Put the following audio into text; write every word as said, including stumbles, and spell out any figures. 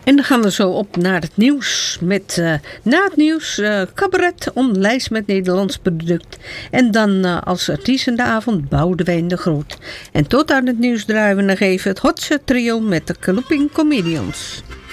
En dan gaan we zo op naar het nieuws. Met uh, na het nieuws uh, cabaret on lijst met Nederlands product. En dan uh, als artiest in de avond Boudewijn de Groot. En tot aan het nieuws draaien we nog even het Hotse trio met de Looping Comedians.